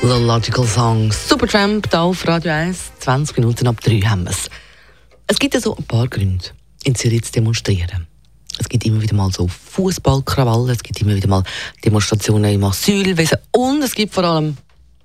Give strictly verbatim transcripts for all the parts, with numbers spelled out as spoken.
The Logical Song Supertramp hier auf Radio eins. zwanzig Minuten ab drei haben wir es. Es gibt ja so ein paar Gründe, in Zürich zu demonstrieren. Es gibt immer wieder mal so Fußballkrawall, es gibt immer wieder mal Demonstrationen im Asylwesen und es gibt vor allem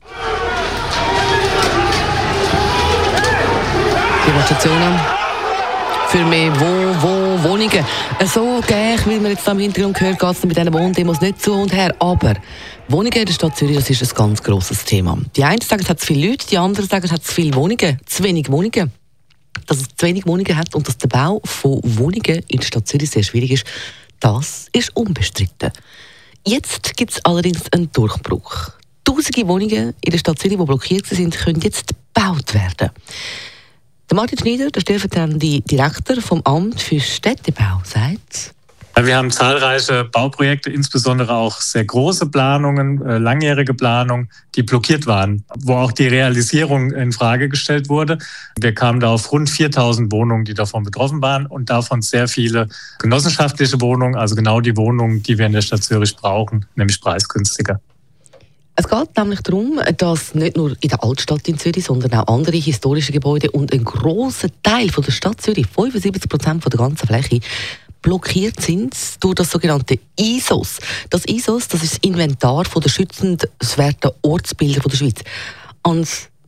Demonstrationen für mehr Wo- Wo- Wohnungen. So gleich, wie man jetzt am Hintergrund gehört, geht es mit diesen Wohndemos nicht zu und her. Aber Wohnungen in der Stadt Zürich, das ist ein ganz grosses Thema. Die einen sagen, es hat zu viele Leute, die anderen sagen, es hat zu viele Wohnungen, zu wenig Wohnungen. Dass es zu wenig Wohnungen hat und dass der Bau von Wohnungen in der Stadt Zürich sehr schwierig ist, das ist unbestritten. Jetzt gibt es allerdings einen Durchbruch. Tausende Wohnungen in der Stadt Zürich, die blockiert sind, können jetzt gebaut werden. Der Martin Schneider, der stellvertretende Direktor vom Amt für Städtebau, sagt: Wir haben zahlreiche Bauprojekte, insbesondere auch sehr große Planungen, äh, langjährige Planungen, die blockiert waren, wo auch die Realisierung in Frage gestellt wurde. Wir kamen da auf rund viertausend Wohnungen, die davon betroffen waren und davon sehr viele genossenschaftliche Wohnungen, also genau die Wohnungen, die wir in der Stadt Zürich brauchen, nämlich preisgünstiger. Es geht nämlich darum, dass nicht nur in der Altstadt in Zürich, sondern auch andere historische Gebäude und ein grosser Teil von der Stadt Zürich, fünfundsiebzig Prozent von der ganzen Fläche, blockiert sind durch das sogenannte I S O S. Das I S O S, das ist das Inventar von der schützenswerten Ortsbilder der Schweiz. Und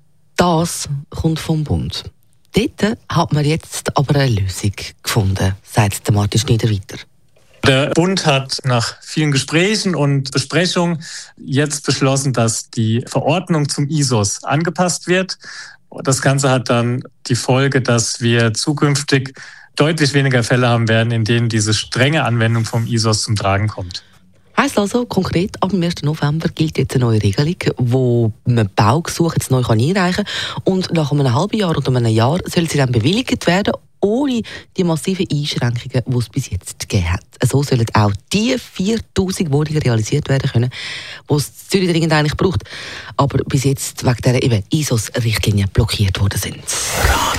das kommt vom Bund. Dort hat man jetzt aber eine Lösung gefunden, sagt Martin Schneider weiter. Der Bund hat nach vielen Gesprächen und Besprechungen jetzt beschlossen, dass die Verordnung zum I S O S angepasst wird. Das Ganze hat dann die Folge, dass wir zukünftig deutlich weniger Fälle haben werden, in denen diese strenge Anwendung vom I S O S zum Tragen kommt. Heisst also konkret, ab dem ersten November gilt jetzt eine neue Regelung, wo man Baugesuche jetzt neu einreichen kann und nach einem halben Jahr oder einem Jahr soll sie dann bewilligt werden, ohne die massiven Einschränkungen, die es bis jetzt gegeben hat. So sollen auch die viertausend Wohnungen realisiert werden können, die es Zürich dringend eigentlich braucht, aber bis jetzt wegen dieser eben I S O S-Richtlinien blockiert worden sind.